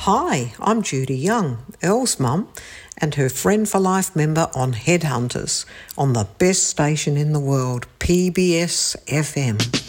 Hi, I'm Judy Young, Earl's mum, and her Friend for Life member on Headhunters on the best station in the world, PBS FM.